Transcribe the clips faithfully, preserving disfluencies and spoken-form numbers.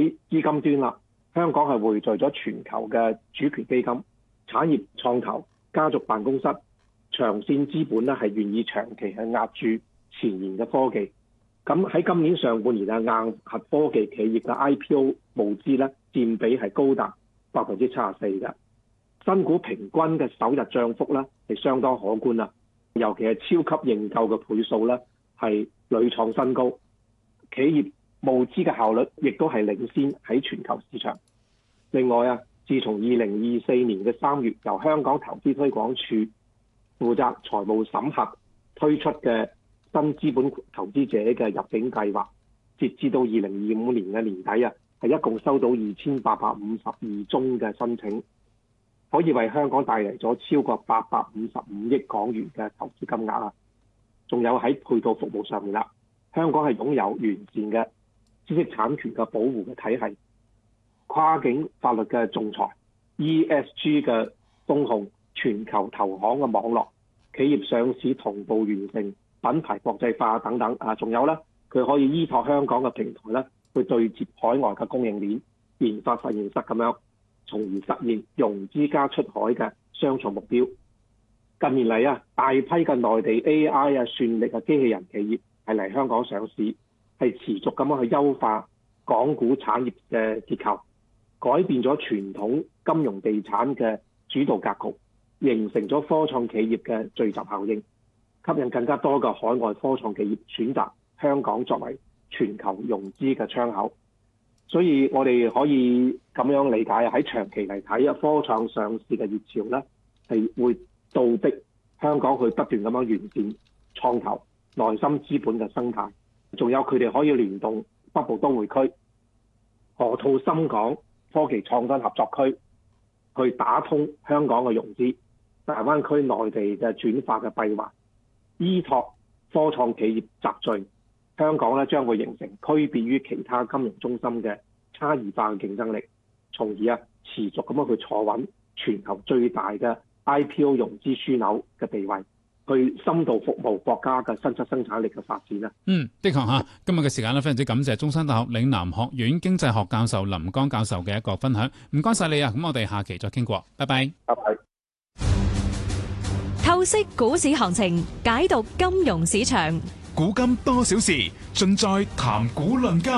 睇資金端啦，香港係匯聚咗全球嘅主權基金、產業創投、家族辦公室、長線資本咧係願意長期係壓住前沿嘅科技。咁喺今年上半年啊，硬核科技企業嘅 I P O 募資咧佔比係高達百分之七十四嘅。新股平均嘅首日漲幅咧係相當可觀啊，尤其係超級認購嘅倍數咧係屢創新高。企業募資嘅效率亦都係領先喺全球市場。另外啊，自從二零二四年嘅三月由香港投資推廣署負責財務審核推出嘅新資本投資者嘅入境計劃，截至到二零二五年嘅年底啊，係一共收到二千八百五十二宗嘅申請，可以為香港帶嚟咗超過八百五十五億港元嘅投資金額啊！仲有喺配套服務上面啦，香港係擁有完善嘅知識產權嘅保護嘅體系、跨境法律嘅仲裁、E S G 嘅風控、全球投行嘅網絡、企業上市同步完成品牌國際化等等啊！仲有咧，佢可以依託香港嘅平台咧，去對接海外嘅供應鏈、研發實驗室咁樣，從而實現融資加出海嘅雙重目標。近年嚟啊，大批嘅內地 A I 啊、算力啊、機器人企業係嚟香港上市，係持續咁樣去優化港股產業嘅結構，改變咗傳統金融地產嘅主導格局，形成咗科創企業嘅聚集效應，吸引更加多嘅海外科創企業選擇香港作為全球融資嘅窗口。所以我哋可以咁樣理解啊，喺長期嚟睇啊，科創上市嘅熱潮咧係會倒逼香港去不斷咁樣完善創投、內心資本嘅生態，仲有佢哋可以聯動北部都會區、河套深港科技創新合作區，去打通香港嘅融資、大灣區內地嘅轉化嘅閉環，依託科創企業集聚，香港咧將會形成區別於其他金融中心嘅差異化嘅競爭力，從而啊持續咁樣去坐穩全球最大嘅 I P O 融資樞紐嘅地位，去深度服務國家嘅新質生產力嘅發展啊！ 嗯，的確嚇，今日嘅時間咧非常之感謝中山大學嶺南學院經濟學教授林江教授嘅一個分享，唔該晒你啊！咁我哋下期再傾過，拜拜。 拜拜。 透析股市行情，解讀金融市場， 古今多少事，盡在談股論金。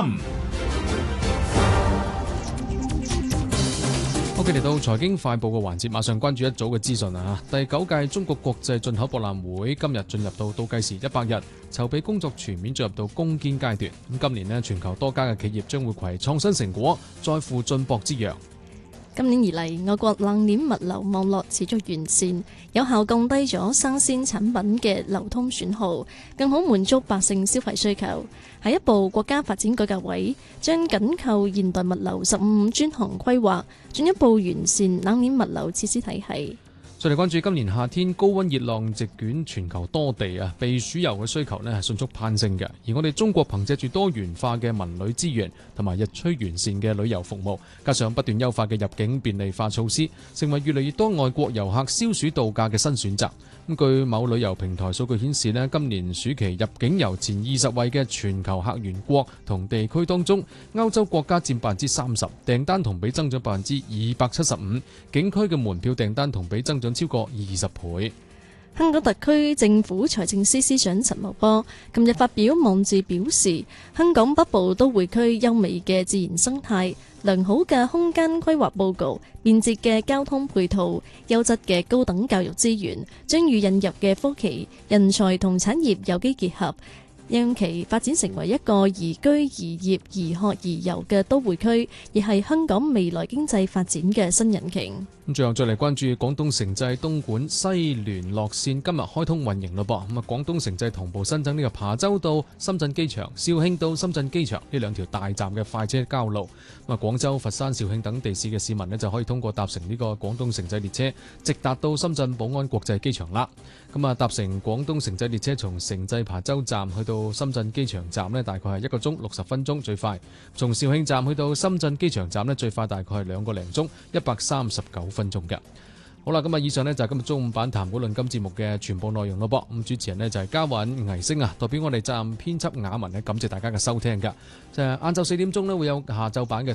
OK，嚟到財經快報嘅環節，馬上關注一組嘅資訊啊！第九屆中國國際進口博覽會今日進入到倒計時一百日，籌備工作全面進入到攻堅階段。咁今年呢，全球多家嘅企業將會攜創新成果，再負進博之陽。 今年以嚟，外國冷鏈物流網絡持續完善，有效降低咗生鮮產品嘅流通損耗，更好滿足百姓消費需求。下一步，國家發展改革委將緊扣現代物流十五五專項規劃，進一步完善冷鏈物流設施體系。 再嚟關注今年夏天高溫熱浪席捲全球多地啊，避暑遊嘅需求呢係迅速攀升嘅。而我哋中國憑借住多元化嘅文旅資源同埋日趨完善嘅旅遊服務，加上不斷優化嘅入境便利化措施，成為越嚟越多外國遊客消暑度假嘅新選擇。咁據某旅遊平台數據顯示呢，今年暑期入境遊前二十位嘅全球客源國同地區當中，歐洲國家佔百分之三十，訂單同比增長百分之二百七十五，景區嘅門票訂單同比增長超過二十倍。 香港特區政府財政司司長陳茂波近日發表網誌表示，香港北部都會區優美嘅自然生態、良好嘅空間規劃佈局、便捷嘅交通配套、優質嘅高等教育資源，將與引入嘅科技、人才同產業有機結合，讓其發展成為一個宜居宜業宜學宜遊嘅都會區，亦係香港未來經濟發展嘅新引擎。 咁最後再嚟關注廣東城際東莞西聯絡線今日開通運營咯噃。咁啊，廣東城際同步新增呢個琶洲到深圳機場、肇慶到深圳機場呢兩條大站嘅快車交路。咁啊，廣州、佛山、肇慶等地市嘅市民呢，就可以通過搭乘呢個廣東城際列車直達到深圳寶安國際機場啦。咁啊，搭乘廣東城際列車從城際琶洲站去到深圳機場站呢，大概係一個鐘六十分鐘最快；從肇慶站去到深圳機場站呢，最快大概係兩個零鐘一百三十九分鐘嘅。好啦，咁啊，以上呢就係今日中午版談股論金節目嘅全部內容咯噃。咁主持人呢就係嘉韻、倪星啊，代表我哋責任編輯雅文呢，感謝大家嘅收聽㗎。就係晏晝四點鐘呢會有下晝版嘅